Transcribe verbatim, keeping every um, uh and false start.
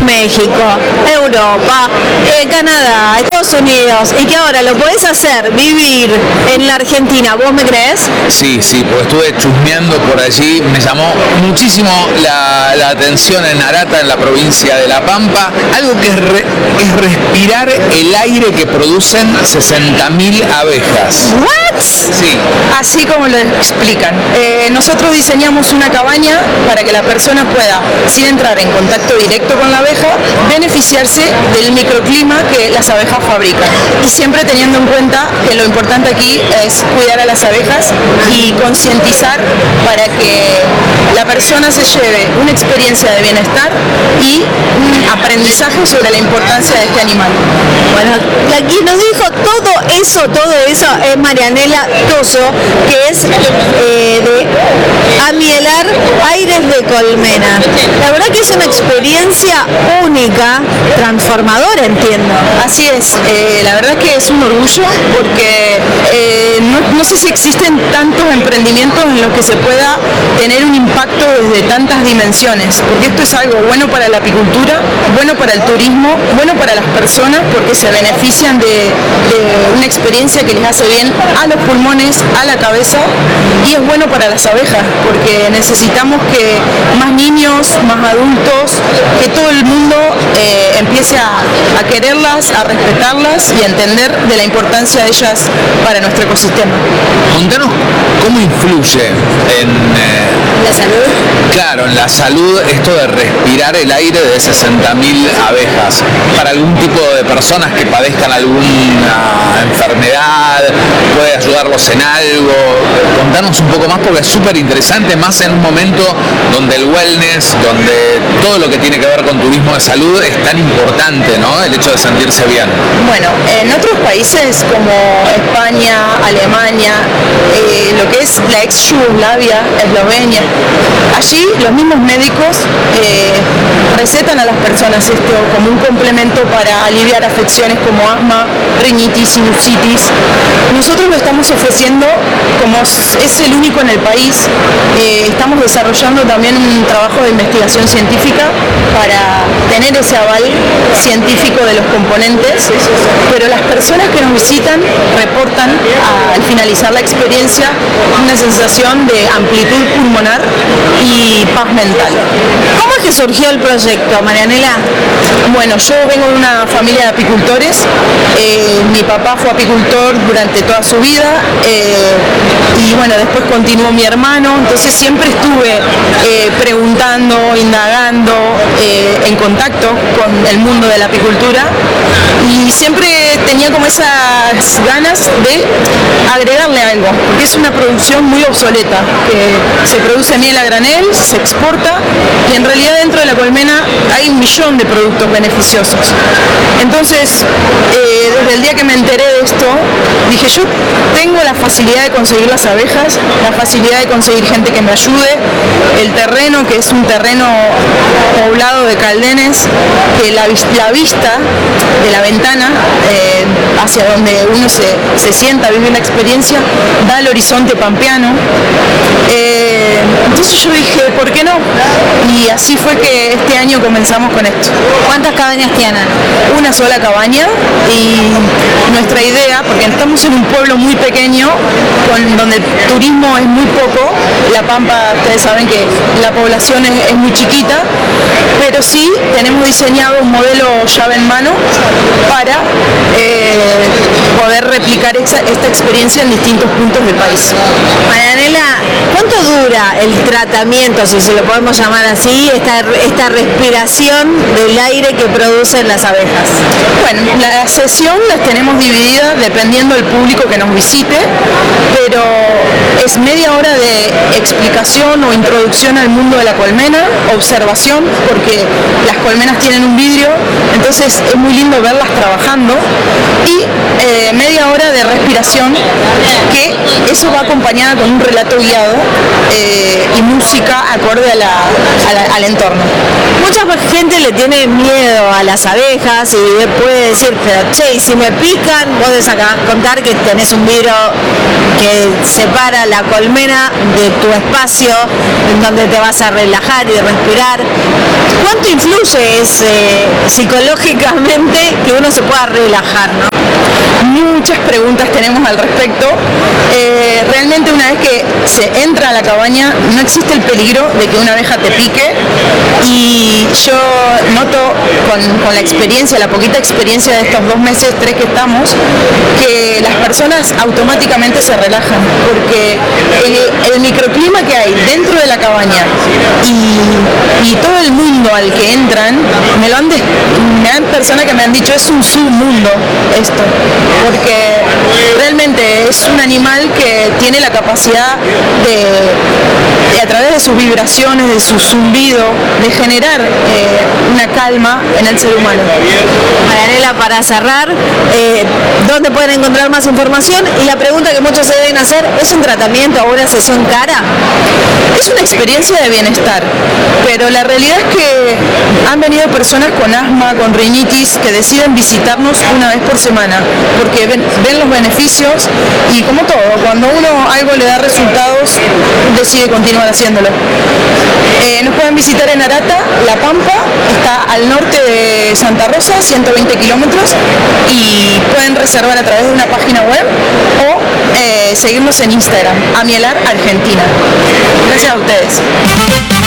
México, Europa, eh, Canadá, Estados Unidos, y que ahora lo podés hacer, vivir en la Argentina, ¿vos me crees? Sí, sí, porque estuve chusmeando por allí, me llamó muchísimo la, la atención en Arata, en la provincia de La Pampa, algo que es, re, es respirar el aire que producen sesenta mil abejas. ¿What? Sí. Así como lo explican. Eh, nosotros diseñamos una cabaña para que la persona pueda, sin entrar en contacto directo con la abeja, beneficiarse del microclima que las abejas fabrican. Y siempre teniendo en cuenta que lo importante aquí es cuidar a las abejas y concientizar para que la persona se lleve una experiencia de bienestar y un aprendizaje sobre la importancia de este animal. Bueno, aquí nos dijo todo eso, todo eso es Marianela Toso, que es eh, de Amielar Aires de Colmena. La verdad que es una experiencia única, transformadora, entiendo. Así es, eh, la verdad que es un orgullo porque eh, no, no sé si existen tantos emprendimientos en los que se pueda tener un impacto desde tantas dimensiones, porque esto es algo bueno para la apicultura, bueno para el turismo, bueno para las personas porque se benefician de, de una experiencia que les hace bien a los pulmones, a la cabeza, y es bueno para las abejas porque necesitamos que más niños, más adultos, que todo el mundo eh, empiece a, a quererlas, a respetarlas y a entender de la importancia de ellas para nuestro ecosistema. Contanos cómo influye en eh, ¿La salud? Claro, en la salud esto de respirar el aire de sesenta mil abejas. Para algún tipo de personas que padezcan alguna enfermedad, puede ayudarlos en algo. Contanos un poco más porque es súper interesante, más en un momento donde el wellness, donde todo lo que tiene que ver con turismo de salud es tan importante, ¿no? El hecho de sentirse bien. Bueno, en otros países como España, Alemania, eh, lo que es la ex Yugoslavia, Eslovenia, allí los mismos médicos eh, recetan a las personas esto como un complemento para aliviar afecciones como asma, rinitis, sinusitis. Nosotros lo estamos ofreciendo como es el único en el país. Eh, estamos desarrollando también un trabajo de investigación científica para tener ese aval científico de los componentes, pero las personas que nos visitan reportan a, al finalizar la experiencia una sensación de amplitud pulmonar y paz mental. ¿Cómo es que surgió el proyecto, Marianela? Bueno, yo vengo de una familia de apicultores, eh, mi papá fue apicultor durante toda su vida eh, y bueno, después continuó mi hermano, entonces siempre estuve eh, preguntando, indagando, eh, en contacto con el mundo de la apicultura y siempre tenía como esas ganas de agregarle algo, porque es una producción muy obsoleta, que se produce miel a granel, se exporta y en realidad dentro de la colmena hay un millón de productos beneficiosos. Entonces, eh, desde el día que me enteré de esto, dije yo tengo la facilidad de conseguir las abejas, la facilidad de conseguir gente que me ayude, el terreno que es un terreno poblado de caldenes, que la, la vista de la ventana eh, hacia donde uno se, se sienta, vive una experiencia, da al horizonte pampeano. Eh, entonces yo dije, ¿por qué no? Y así fue que este año comenzamos con esto. ¿Cuántas cabañas tienen? Una sola cabaña y nuestra idea, porque estamos en un pueblo muy pequeño, con, donde el turismo es muy poco, La Pampa, ustedes saben que la población es, es muy chiquita, pero sí tenemos diseñado un modelo llave en mano para eh, poder replicar esta, esta experiencia en distintos puntos del país. Marianela, ¿cuánto dura el tratamiento, si se lo podemos llamar así, esta, esta respiración del aire que producen las abejas? Bueno, la sesión las tenemos divididas dependiendo del público que nos visite, pero es media hora de explicación o introducción al mundo de la colmena, observación, porque las colmenas tienen un vidrio, entonces es muy lindo verlas trabajando y eh, media hora de respiración, que eso va acompañada con un relato guiado eh, y música acorde a la, a la, al entorno. Mucha gente le tiene miedo a las abejas y puede decir, pero che, y si me pican, vos debes acá contar que tenés un vidrio que separa la colmena de tu espacio, en donde te vas a relajar y respirar. ¿Cuánto influye ese, psicológicamente que uno se pueda relajar, ¿no? Muchas preguntas tenemos al respecto. Eh, realmente una vez que se entra a la cabaña no existe el peligro de que una abeja te pique, y yo noto con, con la experiencia, la poquita experiencia de estos dos meses, tres que estamos, que las personas automáticamente se relajan, porque el, el microclima que hay dentro de la cabaña y, y todo el mundo al que entran, me lo han, de, me han personas que me han dicho es un submundo esto, porque realmente es un animal que tiene la capacidad de, de a través de sus vibraciones, de su zumbido, de generar eh, una calma en el ser humano. Marianela, para cerrar, eh, ¿dónde pueden encontrar más información? Y la pregunta que muchos se deben hacer, ¿es un tratamiento o una sesión cara? Es una experiencia de bienestar, pero la realidad es que han venido personas con asma, con rinitis, que deciden visitarnos una vez por semana, porque ven, ven los beneficios, y como todo, cuando uno algo le da resultados, decide continuar haciéndolo. Eh, nos pueden visitar en Arata, La Pampa, está al norte de Santa Rosa, ciento veinte kilómetros, y pueden reservar a través de una página web o eh, seguirnos en Instagram, Amielar Argentina. Gracias a ustedes.